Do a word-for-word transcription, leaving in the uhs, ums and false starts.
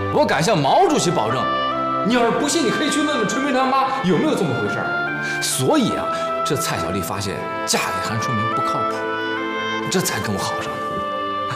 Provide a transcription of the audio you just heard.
我敢向毛主席保证。你要是不信，你可以去问问春明他妈有没有这么回事儿。所以啊，这蔡小丽发现嫁给韩春明不靠谱，这才跟我好上了。